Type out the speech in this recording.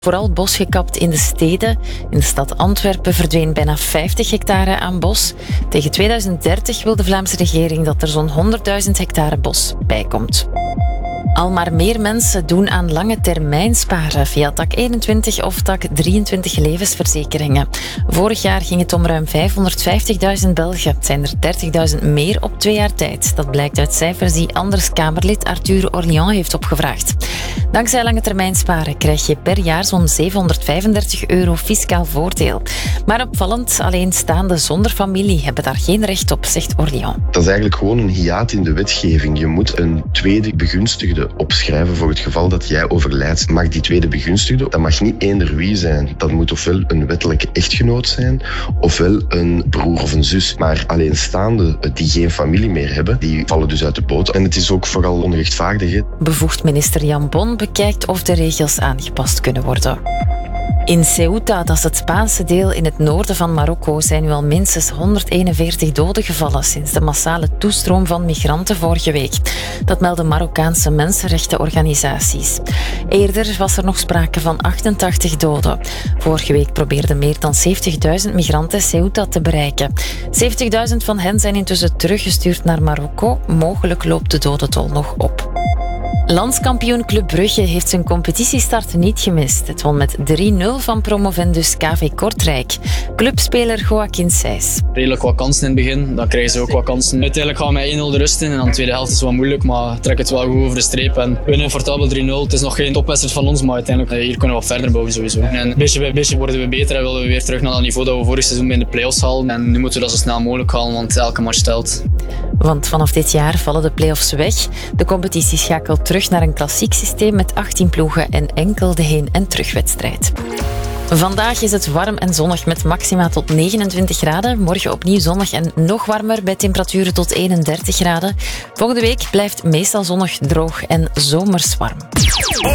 Vooral bos gekapt in de steden. In de stad Antwerpen verdween bijna 50 hectare aan bos. Tegen 2030 wil de Vlaamse regering dat er zo'n 100.000 hectare bos bijkomt. Al maar meer mensen doen aan lange termijn sparen via tak 21 of tak 23 levensverzekeringen. Vorig jaar ging het om ruim 550.000 Belgen. Het zijn er 30.000 meer op 2 jaar tijd. Dat blijkt uit cijfers die Anders Kamerlid Arthur Orléans heeft opgevraagd. Dankzij lange termijn sparen krijg je per jaar zo'n €735 fiscaal voordeel. Maar opvallend, alleenstaanden zonder familie hebben daar geen recht op, zegt Orléans. Dat is eigenlijk gewoon een hiaat in de wetgeving. Je moet een tweede begunstigde opschrijven voor het geval dat jij overlijdt. Mag die tweede begunstigde, dat mag niet eender wie zijn. Dat moet ofwel een wettelijke echtgenoot zijn, ofwel een broer of een zus. Maar alleenstaanden die geen familie meer hebben, die vallen dus uit de boot. En het is ook vooral onrechtvaardig. Bevoegd minister Jan Bon bekijkt of de regels aangepast kunnen worden. In Ceuta, dat is het Spaanse deel in het noorden van Marokko, zijn nu al minstens 141 doden gevallen sinds de massale toestroom van migranten vorige week. Dat melden Marokkaanse mensenrechtenorganisaties. Eerder was er nog sprake van 88 doden. Vorige week probeerden meer dan 70.000 migranten Ceuta te bereiken. 70.000 van hen zijn intussen teruggestuurd naar Marokko. Mogelijk loopt de dodentol nog op. Landskampioen Club Brugge heeft zijn competitiestart niet gemist. Het won met 3-0 van promovendus KV Kortrijk. Clubspeler Joaquin Seys. Redelijk wat kansen in het begin, dan krijgen ze ook wat kansen. Uiteindelijk gaan we met 1-0 de rust in en dan de tweede helft is het wat moeilijk, maar trek het wel goed over de streep en winnen comfortabel 3-0. Het is nog geen topwedstrijd van ons, maar uiteindelijk hier kunnen we wat verder bouwen sowieso. En een beetje bij beetje worden we beter en willen we weer terug naar dat niveau dat we vorig seizoen in de play-offs halen. En nu moeten we dat zo snel mogelijk halen, want elke match telt. Want vanaf dit jaar vallen de play-offs weg. De competitie schakelt terug naar een klassiek systeem met 18 ploegen en enkel de heen- en terugwedstrijd. Vandaag is het warm en zonnig met maxima tot 29 graden. Morgen opnieuw zonnig en nog warmer bij temperaturen tot 31 graden. Volgende week blijft meestal zonnig, droog en zomers warm.